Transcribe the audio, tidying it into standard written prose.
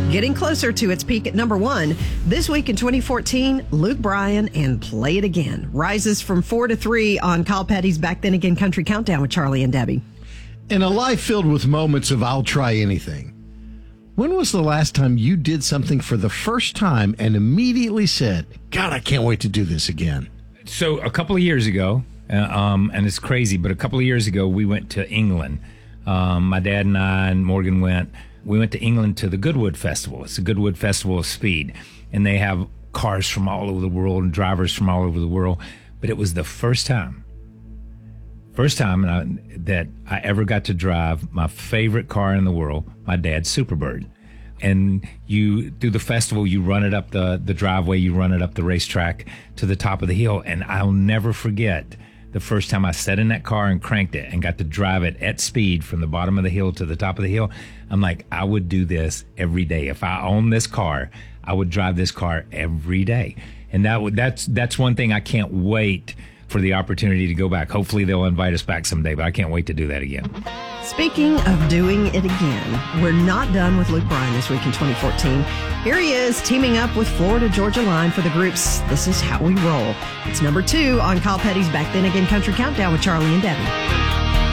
Getting closer to its peak at number 1. This week in 2014, Luke Bryan and Play It Again rises from 4 to 3 on Kyle Petty's Back Then Again Country Countdown with Charlie and Debbie. In a life filled with moments of I'll try anything, when was the last time you did something for the first time and immediately said, God, I can't wait to do this again? So a couple of years ago, and it's crazy, but a couple of years ago, we went to England. My dad and I and Morgan we went to England to the Goodwood Festival. It's the Goodwood Festival of Speed. And they have cars from all over the world and drivers from all over the world. But it was the first time that I ever got to drive my favorite car in the world, my dad's Superbird. And you do the festival, you run it up the driveway, you run it up the racetrack to the top of the hill. And I'll never forget the first time I sat in that car and cranked it and got to drive it at speed from the bottom of the hill to the top of the hill. I'm like, I would do this every day. If I owned this car, I would drive this car every day. And that's one thing I can't wait for the opportunity to go back. Hopefully they'll invite us back someday, but I can't wait to do that again. Speaking of doing it again, we're not done with Luke Bryan this week in 2014. Here he is teaming up with Florida Georgia Line for the group's This Is How We Roll. It's number 2 on Kyle Petty's Back Then Again Country Countdown with Charlie and Debbie.